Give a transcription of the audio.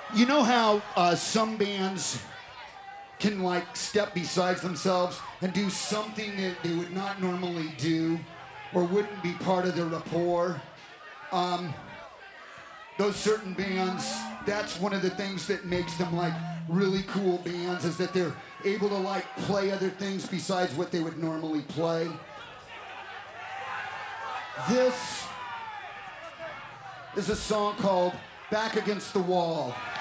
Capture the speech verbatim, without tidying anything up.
You know how uh, some bands can like step besides themselves and do something that they would not normally do or wouldn't be part of their rapport? Um, those certain bands, that's one of the things that makes them like really cool bands, is that they're able to like play other things besides what they would normally play. This is a song called Back Against the Wall.